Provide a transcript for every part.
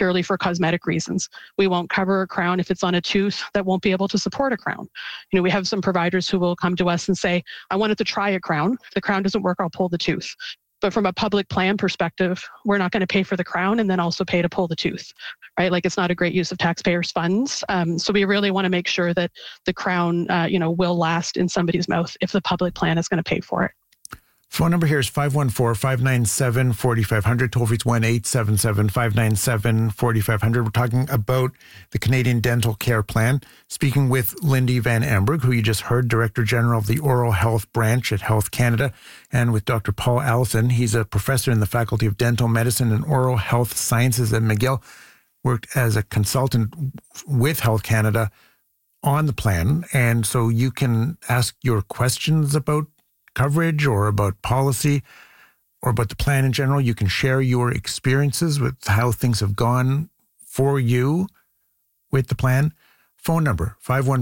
purely for cosmetic reasons. We won't cover a crown if it's on a tooth that won't be able to support a crown. We have some providers who will come to us and say, I wanted to try a crown. If the crown doesn't work, I'll pull the tooth. But from a public plan perspective, we're not going to pay for the crown and then also pay to pull the tooth, right? Like, it's not a great use of taxpayers' funds. So we really want to make sure that the crown, will last in somebody's mouth if the public plan is going to pay for it. Phone number here is 514-597-4500. Toll free is 1-877-597-4500. We're talking about the Canadian Dental Care Plan. Speaking with Lindy Van Amberg, who you just heard, Director General of the Oral Health Branch at Health Canada, and with Dr. Paul Allison. He's a professor in the Faculty of Dental Medicine and Oral Health Sciences at McGill. Worked as a consultant with Health Canada on the plan. And so you can ask your questions about coverage or about policy or about the plan in general. You can share your experiences with how things have gone for you with the plan. Phone number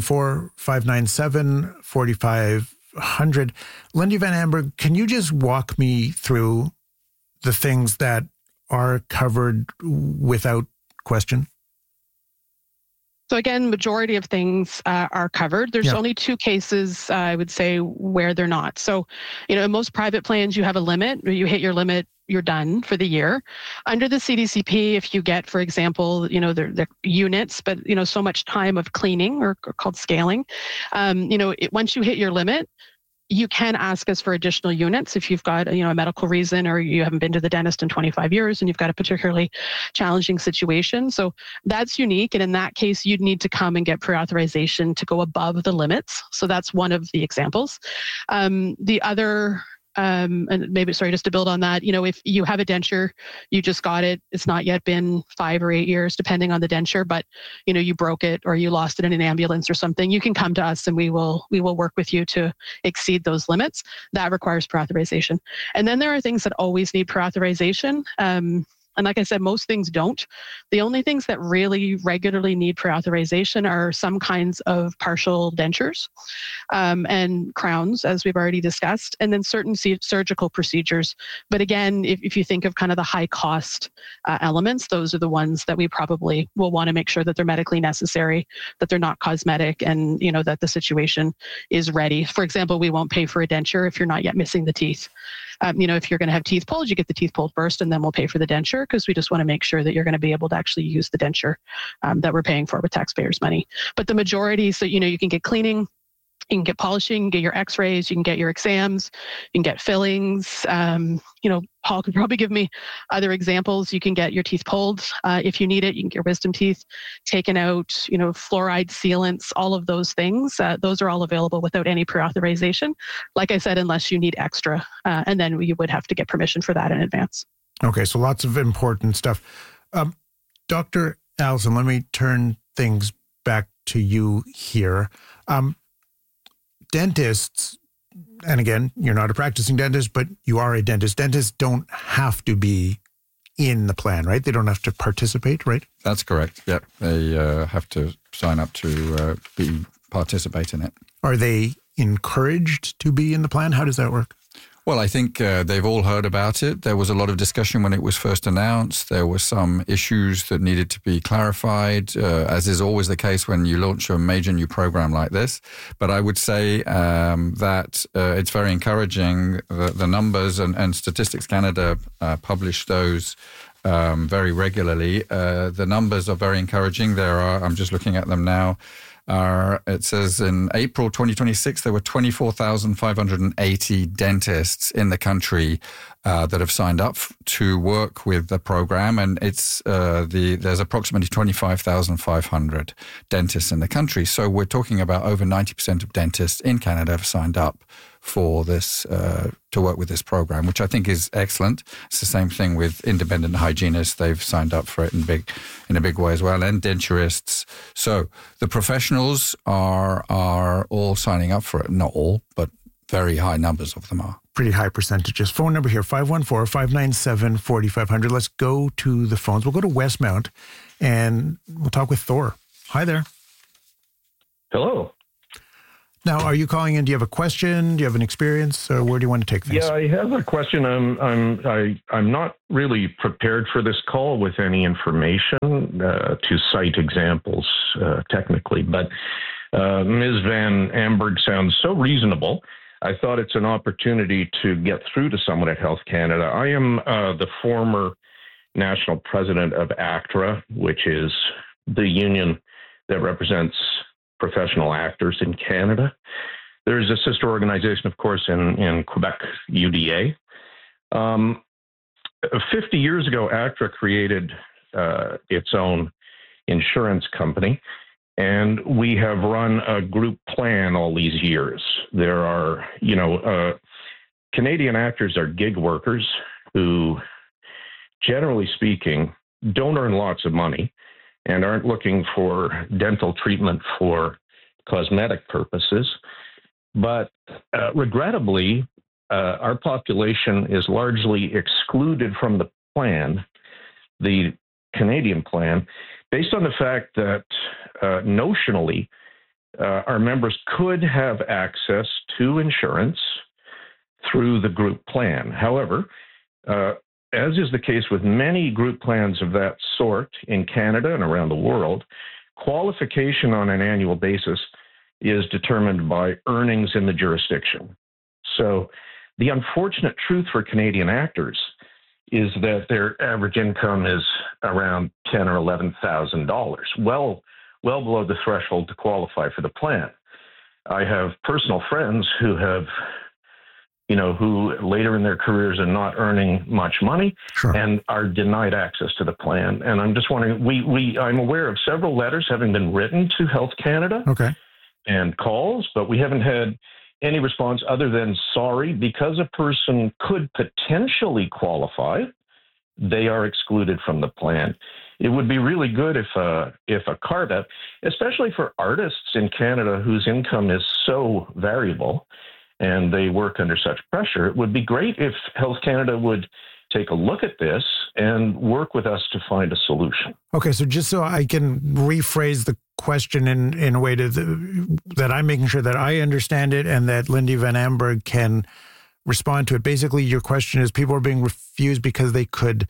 514-597-4500. Lindy Van Amberg, can you just walk me through the things that are covered without question? So again, majority of things are covered. There's only two cases, I would say, where they're not. So, in most private plans, you have a limit. You hit your limit, you're done for the year. Under the CDCP, if you get, for example, they're units, but, so much time of cleaning or called scaling, once you hit your limit, you can ask us for additional units if you've got, a medical reason or you haven't been to the dentist in 25 years and you've got a particularly challenging situation. So that's unique. And in that case, you'd need to come and get pre-authorization to go above the limits. So that's one of the examples. The other, and maybe, just to build on that, if you have a denture, you just got it, it's not yet been 5 or 8 years, depending on the denture, but, you broke it or you lost it in an ambulance or something, you can come to us and we will work with you to exceed those limits. That requires pre-authorization. And then there are things that always need pre-authorization. And like I said, most things don't. The only things that really regularly need pre-authorization are some kinds of partial dentures and crowns, as we've already discussed, and then certain surgical procedures. But again, if you think of kind of the high cost elements, those are the ones that we probably will want to make sure that they're medically necessary, that they're not cosmetic, and that the situation is ready. For example, we won't pay for a denture if you're not yet missing the teeth. If you're going to have teeth pulled, you get the teeth pulled first, and then we'll pay for the denture, because we just want to make sure that you're going to be able to actually use the denture that we're paying for with taxpayers' money. But the majority, so, you can get cleaning, you can get polishing, you can get your x-rays, you can get your exams, you can get fillings. Paul could probably give me other examples. You can get your teeth pulled if you need it. You can get your wisdom teeth taken out, fluoride sealants, all of those things. Those are all available without any pre-authorization. Like I said, unless you need extra, and then you would have to get permission for that in advance. Okay, so lots of important stuff. Dr. Allison, let me turn things back to you here. Dentists, and again, you're not a practicing dentist, but you are a dentist. Dentists don't have to be in the plan, right? They don't have to participate, right? That's correct. Yep. They have to sign up to participate in it. Are they encouraged to be in the plan? How does that work? Well, I think they've all heard about it. There was a lot of discussion when it was first announced. There were some issues that needed to be clarified, as is always the case when you launch a major new program like this. But I would say that it's very encouraging, the numbers, and Statistics Canada publish those very regularly. The numbers are very encouraging. I'm just looking at them now. It says in April 2026, there were 24,580 dentists in the country that have signed up to work with the program, and there's approximately 25,500 dentists in the country. So we're talking about over 90% of dentists in Canada have signed up for this to work with this program, which I think is excellent. It's the same thing with independent hygienists; they've signed up for it in a big way as well, and denturists. So the professionals are all signing up for it. Not all, but very high numbers of them are. Pretty high percentages. Phone number here, 514-597-4500. Let's go to the phones. We'll go to Westmount, and we'll talk with Thor. Hi there. Hello. Now, are you calling in? Do you have a question? Do you have an experience? Or where do you want to take things? Yeah, I have a question. I'm not really prepared for this call with any information to cite examples technically, but Ms. Van Amberg sounds so reasonable. I thought it's an opportunity to get through to someone at Health Canada. I am the former national president of ACTRA, which is the union that represents professional actors in Canada. There's a sister organization, of course, in Quebec, UDA. 50 years ago, ACTRA created its own insurance company, and we have run a group plan all these years. There are, Canadian actors are gig workers who, generally speaking, don't earn lots of money and aren't looking for dental treatment for cosmetic purposes. But regrettably, our population is largely excluded from the plan, the Canadian plan, based on the fact that notionally, our members could have access to insurance through the group plan. However, as is the case with many group plans of that sort in Canada and around the world, qualification on an annual basis is determined by earnings in the jurisdiction. So the unfortunate truth for Canadian actors is that their average income is around $10,000 or $11,000, well below the threshold to qualify for the plan. I have personal friends who have who later in their careers are not earning much money and are denied access to the plan. And I'm just wondering, I'm aware of several letters having been written to Health Canada and calls, but we haven't had any response other than sorry, because a person could potentially qualify, they are excluded from the plan. It would be really good if a carve-out, especially for artists in Canada whose income is so variable, and they work under such pressure, it would be great if Health Canada would take a look at this and work with us to find a solution. Okay, so just so I can rephrase the question in a way that I'm making sure that I understand it and that Lindy Van Amberg can respond to it. Basically, your question is people are being refused because they could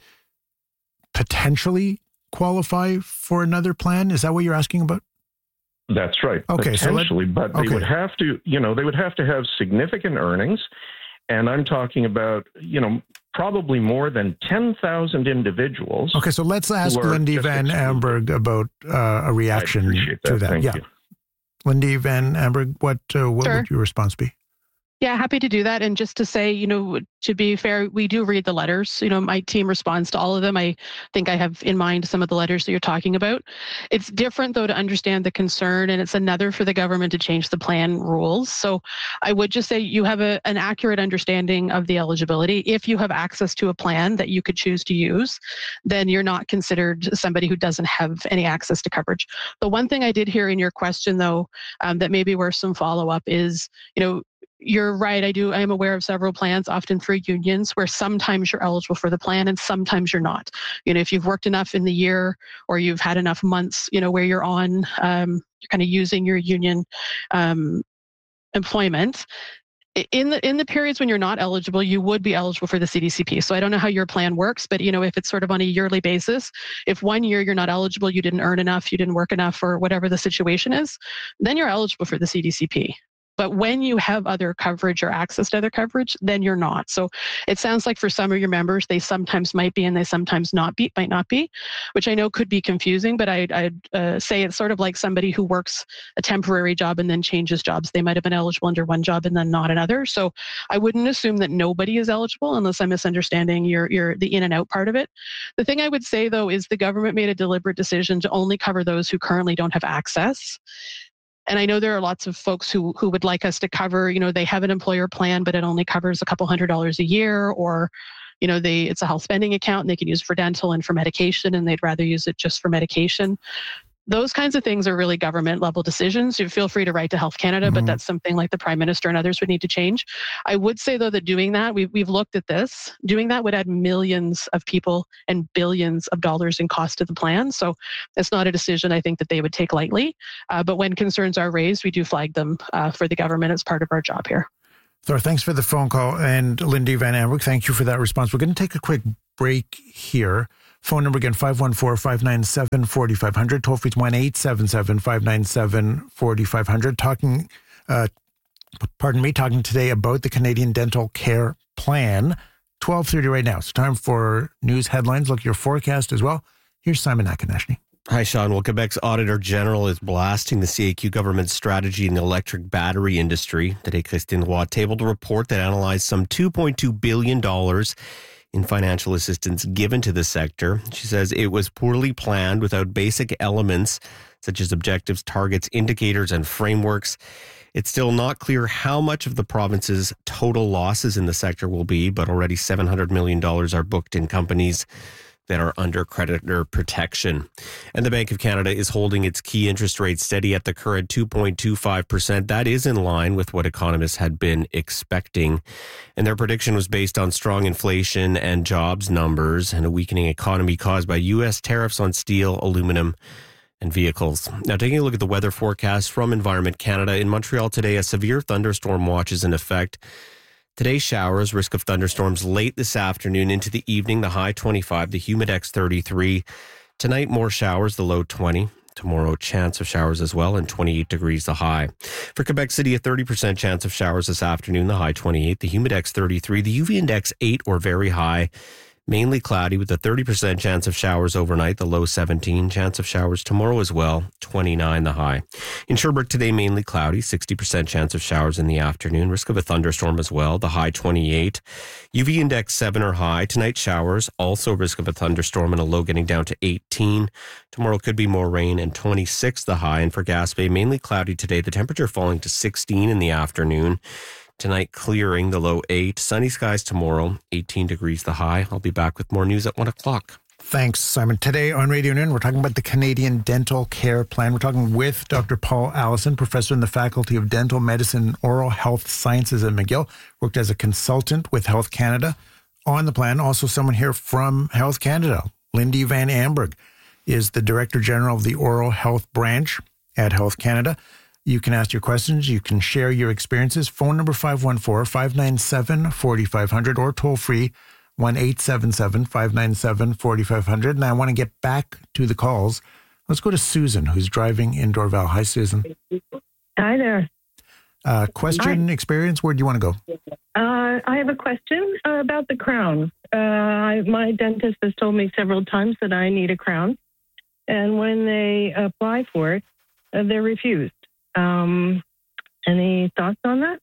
potentially qualify for another plan? Is that what you're asking about? That's right. Okay, potentially, but they would have to, they would have to have significant earnings. And I'm talking about, probably more than 10,000 individuals. Okay, so let's ask Lindy Van Amberg about a reaction to that. Thank you. Lindy Van Amberg, what would your response be? Yeah, happy to do that. And just to say, to be fair, we do read the letters. My team responds to all of them. I think I have in mind some of the letters that you're talking about. It's different, though, to understand the concern, and it's another for the government to change the plan rules. So I would just say you have an accurate understanding of the eligibility. If you have access to a plan that you could choose to use, then you're not considered somebody who doesn't have any access to coverage. The one thing I did hear in your question, though, that maybe worth some follow-up is, you're right. I am aware of several plans, often through unions, where sometimes you're eligible for the plan and sometimes you're not. If you've worked enough in the year or you've had enough months, where you're on, you're kind of using your union employment. In the periods when you're not eligible, you would be eligible for the CDCP. So I don't know how your plan works, but if it's sort of on a yearly basis, if 1 year you're not eligible, you didn't earn enough, you didn't work enough, or whatever the situation is, then you're eligible for the CDCP. But when you have other coverage or access to other coverage, then you're not. So it sounds like for some of your members, they sometimes might be and they sometimes might not be, which I know could be confusing, but I'd say it's sort of like somebody who works a temporary job and then changes jobs. They might have been eligible under one job and then not another. So I wouldn't assume that nobody is eligible unless I'm misunderstanding the in and out part of it. The thing I would say, though, is the government made a deliberate decision to only cover those who currently don't have access. And I know there are lots of folks who would like us to cover, they have an employer plan, but it only covers a couple $100s a year, or, it's a health spending account and they can use it for dental and for medication, and they'd rather use it just for medication. those kinds of things are really government level decisions. You feel free to write to Health Canada, but that's something like the Prime Minister and others would need to change. I would say, though, that doing that, we've looked at this, doing that would add millions of people and billions of dollars in cost to the plan. So it's not a decision I think that they would take lightly. But when concerns are raised, we do flag them for the government as part of our job here. Thor, thanks for the phone call. And Lindy Van Amberg, thank you for that response. We're going to take a quick break here. Phone number again, 514-597-4500. Toll free 1-877-597-4500. Talking today about the Canadian Dental Care Plan. 12:30 right now. It's time for news headlines. Look at your forecast as well. Here's Simon Akinashni. Hi, Sean. Well, Quebec's Auditor General is blasting the CAQ government's strategy in the electric battery industry. Today, Christine Roy tabled a report that analyzed some $2.2 billion in financial assistance given to the sector. She says it was poorly planned without basic elements such as objectives, targets, indicators, and frameworks. It's still not clear how much of the province's total losses in the sector will be, but already $700 million are booked in companies that are under creditor protection. And the Bank of Canada is holding its key interest rate steady at the current 2.25%. That is in line with what economists had been expecting. And their prediction was based on strong inflation and jobs numbers and a weakening economy caused by U.S. tariffs on steel, aluminum, and vehicles. Now, taking a look at the weather forecast from Environment Canada. In Montreal today, a severe thunderstorm watch is in effect. Today, showers, risk of thunderstorms late this afternoon into the evening, the high 25, the humidex 33. Tonight, more showers, the low 20. Tomorrow, chance of showers as well, and 28 degrees the high. For Quebec City, a 30% chance of showers this afternoon, the high 28, the humidex 33, the UV index 8 or very high. Mainly cloudy with a 30% chance of showers overnight, the low 17. Chance of showers tomorrow as well, 29 the high. In Sherbrooke today, mainly cloudy, 60% chance of showers in the afternoon. Risk of a thunderstorm as well, the high 28. UV index 7 or high. Tonight showers, also risk of a thunderstorm and a low getting down to 18. Tomorrow could be more rain and 26 the high. And for Gaspé, mainly cloudy today, the temperature falling to 16 in the afternoon. Tonight, clearing, the low 8. Sunny skies tomorrow, 18 degrees the high. I'll be back with more news at 1 o'clock. Thanks, Simon. Today on Radio Noon, we're talking about the Canadian Dental Care Plan. We're talking with Dr. Paul Allison, professor in the Faculty of Dental Medicine and Oral Health Sciences at McGill, worked as a consultant with Health Canada on the plan. Also someone here from Health Canada, Lindy Van Amberg, is the Director General of the Oral Health Branch at Health Canada. You can ask your questions. You can share your experiences. Phone number 514-597-4500 or toll free 1-877-597-4500. And I want to get back to the calls. Let's go to Susan, who's driving in Dorval. Hi, Susan. Hi there. Question, experience, where do you want to go? I have a question about the crown. My dentist has told me several times that I need a crown. And when they apply for it, they're refused. Any thoughts on that?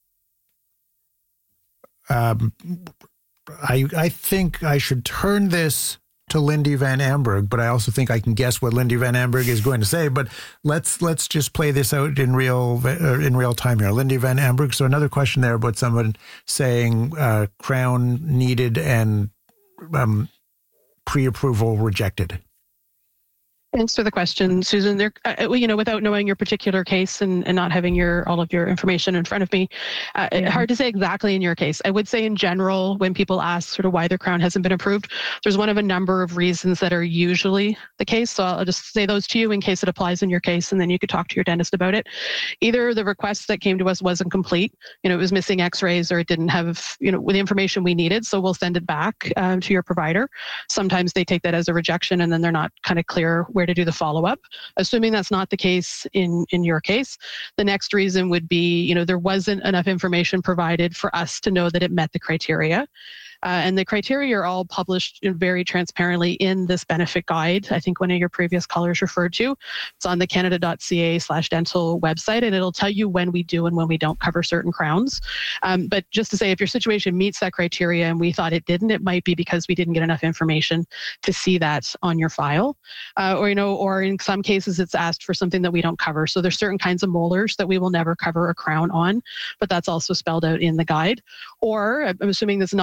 I think I should turn this to Lindy Van Amberg, but I also think I can guess what Lindy Van Amberg is going to say. But let's just play this out in real time here. Lindy Van Amberg. So another question there about someone saying crown needed and pre-approval rejected. Thanks for the question, Susan. Without knowing your particular case and not having all of your information in front of me, hard to say exactly in your case. I would say in general, when people ask sort of why their crown hasn't been approved, there's one of a number of reasons that are usually the case. So I'll just say those to you in case it applies in your case, and then you could talk to your dentist about it. Either the request that came to us wasn't complete, it was missing x-rays, or it didn't have, the information we needed. So we'll send it back to your provider. Sometimes they take that as a rejection, and then they're not kind of clear where to do the follow-up. Assuming that's not the case in your case, the next reason would be, there wasn't enough information provided for us to know that it met the criteria. And the criteria are all published very transparently in this benefit guide. I think one of your previous callers referred to. It's on the canada.ca/dental website, and it'll tell you when we do and when we don't cover certain crowns. But just to say, if your situation meets that criteria and we thought it didn't, it might be because we didn't get enough information to see that on your file. Or in some cases, it's asked for something that we don't cover. So there's certain kinds of molars that we will never cover a crown on, but that's also spelled out in the guide. Or I'm assuming that's not the case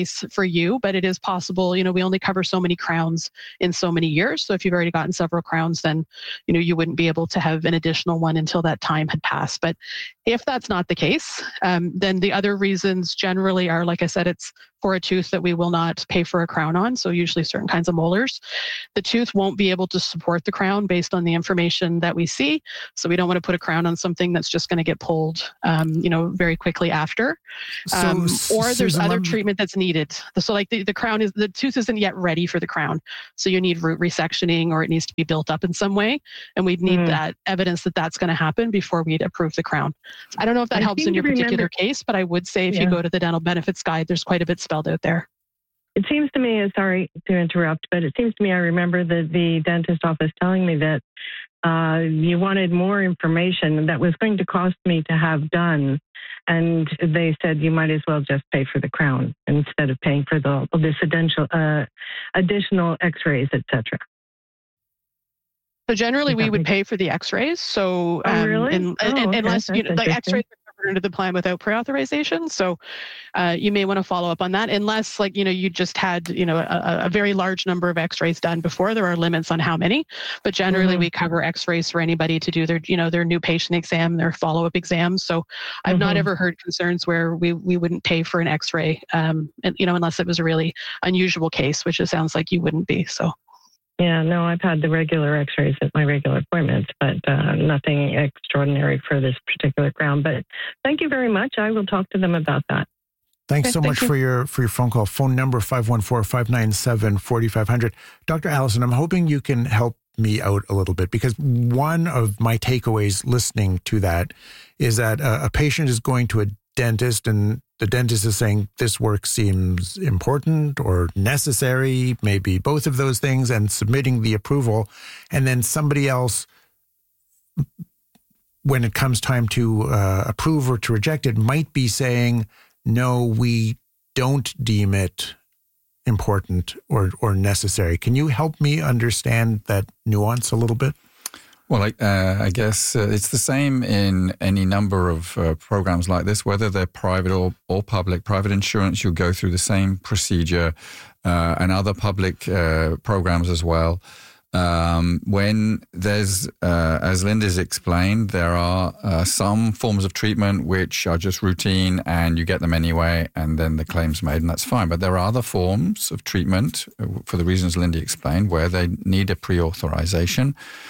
case for you, but it is possible. We only cover so many crowns in so many years. So if you've already gotten several crowns, then, you wouldn't be able to have an additional one until that time had passed. But if that's not the case, then the other reasons generally are, like I said, it's for a tooth that we will not pay for a crown on. So usually certain kinds of molars. The tooth won't be able to support the crown based on the information that we see. So we don't want to put a crown on something that's just going to get pulled, very quickly after. Or there's other treatment that's needed. So like the crown the tooth isn't yet ready for the crown. So you need root resectioning, or it needs to be built up in some way. And we'd need that evidence that that's going to happen before we'd approve the crown. I don't know if that helps in your particular case, but I would say if you go to the dental benefits guide, there's quite a bit spelled out there. It seems to me, sorry to interrupt, but it seems to me I remember the dentist office telling me that you wanted more information that was going to cost me to have done. And they said you might as well just pay for the crown instead of paying for this additional x-rays, etc. So generally, we would pay for the X-rays. So, really? Unless X-rays are covered under the plan without pre-authorization. So, you may want to follow up on that. Unless, you just had, a very large number of X-rays done before. There are limits on how many, but generally we cover X-rays for anybody to do their new patient exam, their follow-up exams. So, I've not ever heard concerns where we wouldn't pay for an X-ray, unless it was a really unusual case, which it sounds like you wouldn't be. So. Yeah, no, I've had the regular x-rays at my regular appointments, but nothing extraordinary for this particular crown. But thank you very much. I will talk to them about that. Thanks so much for your phone call. Phone number 514-597-4500. Dr. Allison, I'm hoping you can help me out a little bit, because one of my takeaways listening to that is that a patient is going to a dentist and the dentist is saying this work seems important or necessary, maybe both of those things, and submitting the approval. And then somebody else, when it comes time to approve or to reject it, might be saying, no, we don't deem it important or necessary. Can you help me understand that nuance a little bit? Well, I guess it's the same in any number of programs like this, whether they're private or public. Private insurance, you'll go through the same procedure, and other public programs as well. When there's, as Linda's explained, there are some forms of treatment which are just routine and you get them anyway, and then the claim's made, and that's fine. But there are other forms of treatment, for the reasons Linda explained, where they need a pre-authorization.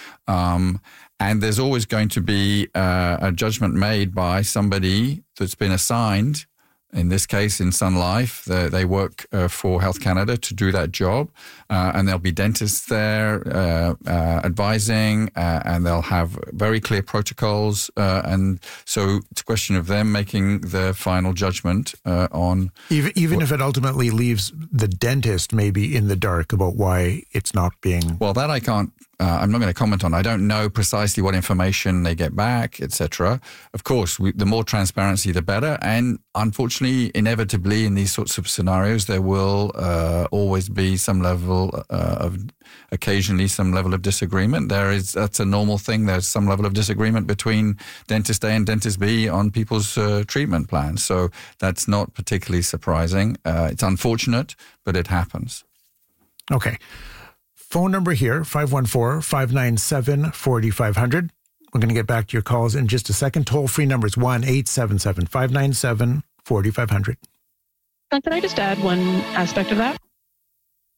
And there's always going to be a judgment made by somebody that's been assigned. In this case, in Sun Life, they work for Health Canada to do that job, and there'll be dentists there advising, and they'll have very clear protocols. And so it's a question of them making the final judgment on... Even if it ultimately leaves the dentist maybe in the dark about why it's not being... Well, that I can't... I'm not going to comment on. I don't know precisely what information they get back, etc. Of course, the more transparency, the better. And unfortunately, inevitably, in these sorts of scenarios, there will always be occasionally some level of disagreement. That's a normal thing. There's some level of disagreement between dentist A and dentist B on people's treatment plans. So that's not particularly surprising. It's unfortunate, but it happens. Okay. Phone number here, 514-597-4500. We're going to get back to your calls in just a second. Toll-free number is 1-877-597-4500. Can I just add one aspect of that?